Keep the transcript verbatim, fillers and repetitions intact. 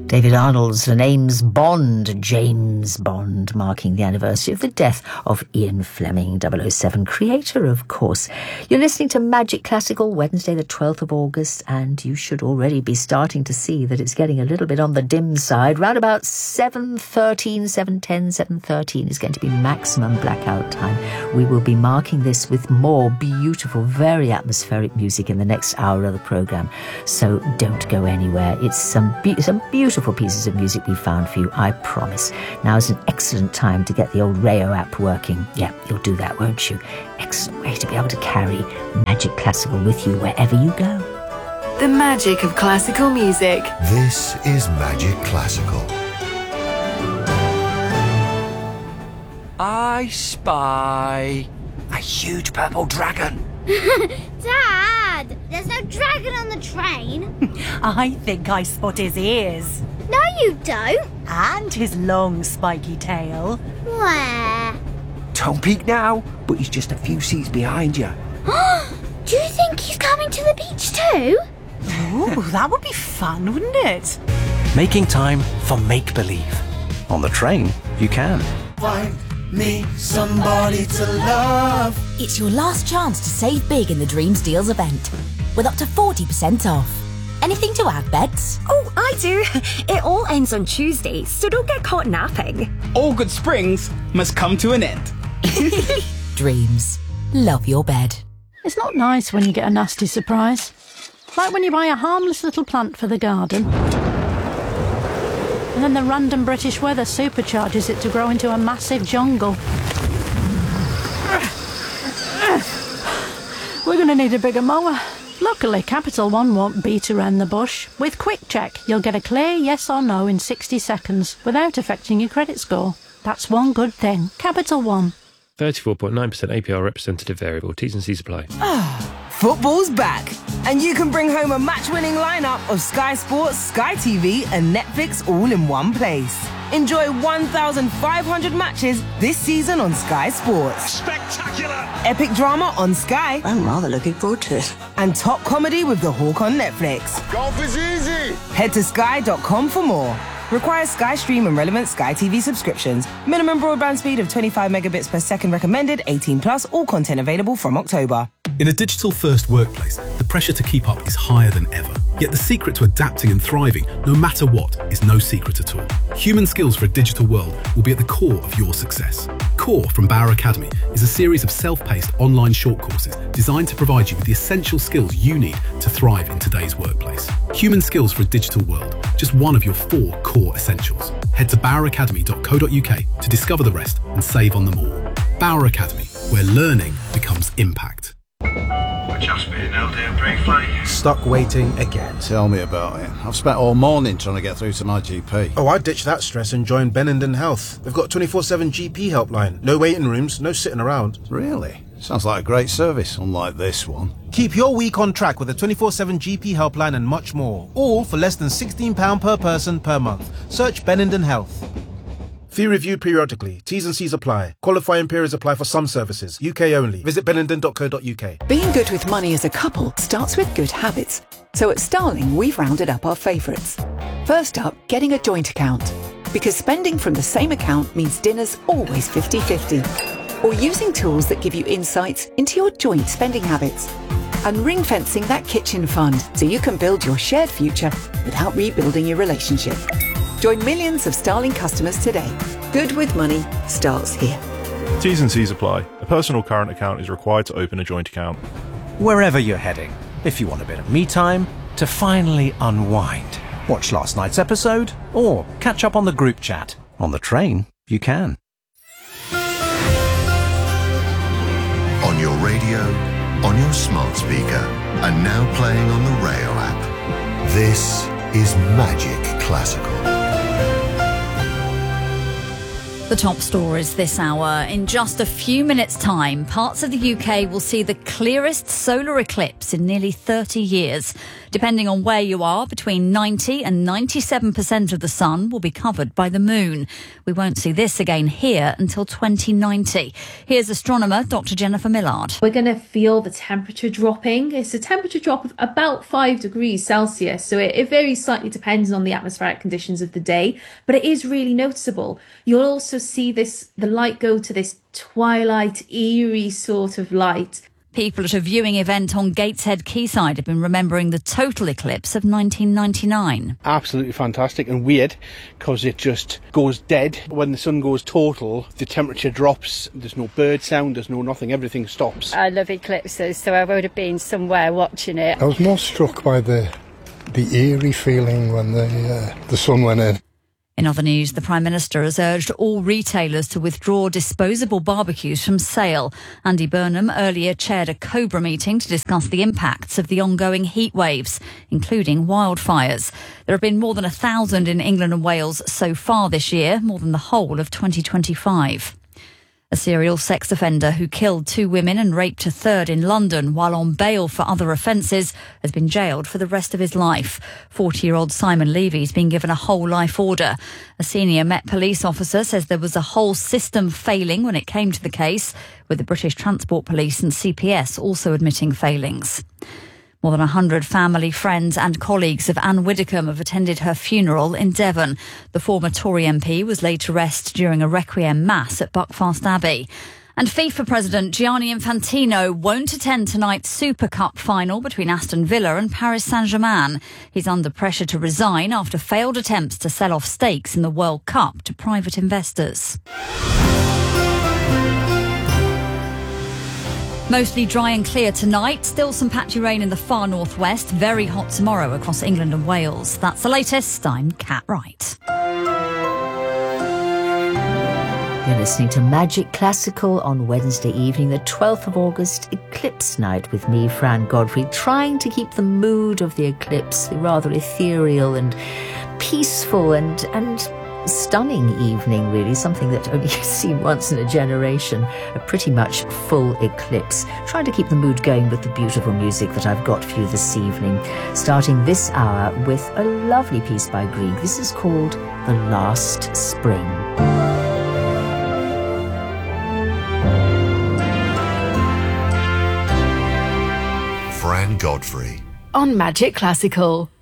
David Arnold's The Name's Bond, James Bond, marking the anniversary of the death of Ian Fleming, double oh seven creator, of course. You're listening to Magic Classical, Wednesday the twelfth of August, and you should already be starting to see that it's getting a little bit on the dim side. Round about seven thirteen, seven ten, seven thirteen is going to be maximum blackout time. We will be marking this with more beautiful, very atmospheric music in the next hour of the programme, so don't go anywhere. It's some, be- some beautiful pieces of music we found for you, I promise. Now is an excellent time to get the old Rayo app working. Yeah, you'll do that, won't you? Excellent way to be able to carry Magic Classical with you wherever you go. The magic of classical music. This is Magic Classical. I spy a huge purple dragon. Dad, there's no dragon on the train. I think I spot his ears. No, you don't. And his long spiky tail. Where? Don't peek now, but he's just a few seats behind you. Do you think he's coming to the beach too? Ooh, that would be fun, wouldn't it? Making time for make-believe. On the train, you can. Find me somebody to love. It's your last chance to save big in the Dreams Deals event, with up to forty percent off. Anything to add, Beds? Oh, I do. It all ends on Tuesday, so don't get caught napping. All good springs must come to an end. Dreams. Love your bed. It's not nice when you get a nasty surprise. Like when you buy a harmless little plant for the garden, and then the random British weather supercharges it to grow into a massive jungle. We're going to need a bigger mower. Luckily, Capital One won't beat around the bush. With Quick Check, you'll get a clear yes or no in sixty seconds without affecting your credit score. That's one good thing. Capital One. thirty-four point nine percent A P R representative variable. T's and C's apply. Football's back, and you can bring home a match-winning lineup of Sky Sports, Sky T V and Netflix all in one place. Enjoy one thousand five hundred matches this season on Sky Sports. Spectacular! Epic drama on Sky. I'm rather looking forward to it. And top comedy with The Hawk on Netflix. Golf is easy! Head to sky dot com for more. Requires Sky Stream and relevant Sky T V subscriptions. Minimum broadband speed of twenty-five megabits per second recommended. eighteen plus. All content available from October. In a digital-first workplace, the pressure to keep up is higher than ever. Yet the secret to adapting and thriving, no matter what, is no secret at all. Human skills for a digital world will be at the core of your success. Core from Bauer Academy is a series of self-paced online short courses designed to provide you with the essential skills you need to thrive in today's workplace. Human skills for a digital world, just one of your four core essentials. Head to bauer academy dot co dot uk to discover the rest and save on them all. Bauer Academy, where learning becomes impact. Just been out there briefly. Stuck waiting again. Tell me about it. I've spent all morning trying to get through to my G P. Oh, I ditched that stress and joined Benenden Health. They've got a twenty-four seven G P helpline. No waiting rooms, no sitting around. Really? Sounds like a great service, unlike this one. Keep your week on track with a twenty-four seven G P helpline and much more. All for less than sixteen pounds per person per month. Search Benenden Health. Fee reviewed periodically. T's and C's apply. Qualifying periods apply for some services. U K only. Visit benenden dot co dot uk. Being good with money as a couple starts with good habits. So at Starling, we've rounded up our favourites. First up, getting a joint account. Because spending from the same account means dinner's always fifty-fifty. Or using tools that give you insights into your joint spending habits. And ring-fencing that kitchen fund so you can build your shared future without rebuilding your relationship. Join millions of Starling customers today. Good with money starts here. T's and C's apply. A personal current account is required to open a joint account. Wherever you're heading, if you want a bit of me time to finally unwind, watch last night's episode, or catch up on the group chat. On the train, you can. On your radio, on your smart speaker, and now playing on the Rayo app. This is Magic Classical. The top stories this hour. In just a few minutes' time, parts of the U K will see the clearest solar eclipse in nearly thirty years. Depending on where you are, between ninety and ninety-seven percent of the sun will be covered by the moon. We won't see this again here until twenty ninety. Here's astronomer Doctor Jennifer Millard. We're going to feel the temperature dropping. It's a temperature drop of about five degrees Celsius, so it, it varies slightly depending on the atmospheric conditions of the day, but it is really noticeable. You'll also see this the light go to this twilight, eerie sort of light. People at a viewing event on Gateshead Quayside have been remembering the total eclipse of nineteen ninety-nine. Absolutely fantastic and weird because it just goes dead. When the sun goes total, the temperature drops, there's no bird sound, there's no nothing, everything stops. I love eclipses, so I would have been somewhere watching it. I was more struck by the the eerie feeling when the, uh, the sun went in. In other news, the Prime Minister has urged all retailers to withdraw disposable barbecues from sale. Andy Burnham earlier chaired a Cobra meeting to discuss the impacts of the ongoing heat waves, including wildfires. There have been more than a thousand in England and Wales so far this year, more than the whole of twenty twenty-five. A serial sex offender who killed two women and raped a third in London while on bail for other offences has been jailed for the rest of his life. forty-year-old Simon Levy's been given a whole life order. A senior Met Police officer says there was a whole system failing when it came to the case, with the British Transport Police and C P S also admitting failings. More than one hundred family, friends and colleagues of Anne Widdecombe have attended her funeral in Devon. The former Tory M P was laid to rest during a requiem mass at Buckfast Abbey. And FIFA President Gianni Infantino won't attend tonight's Super Cup final between Aston Villa and Paris Saint-Germain. He's under pressure to resign after failed attempts to sell off stakes in the World Cup to private investors. Mostly dry and clear tonight. Still some patchy rain in the far northwest. Very hot tomorrow across England and Wales. That's the latest. I'm Kat Wright. You're listening to Magic Classical on Wednesday evening, the twelfth of August, Eclipse Night, with me, Fran Godfrey, trying to keep the mood of the eclipse, the rather ethereal and peaceful and and stunning evening, really, something that only is seen once in a generation, a pretty much full eclipse. Trying to keep the mood going with the beautiful music that I've got for you this evening, starting this hour with a lovely piece by Grieg. This is called The Last Spring. Fran Godfrey on Magic Classical.